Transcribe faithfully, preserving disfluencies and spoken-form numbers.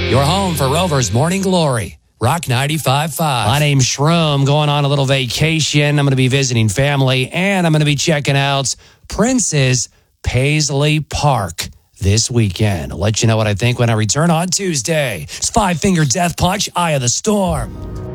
Your home for Rover's Morning Glory. Rock ninety-five point five. My name's Shroom, going on a little vacation. I'm going to be visiting family, and I'm going to be checking out Prince's Paisley Park this weekend. I'll let you know what I think when I return on Tuesday. It's Five Finger Death Punch, Eye of the Storm.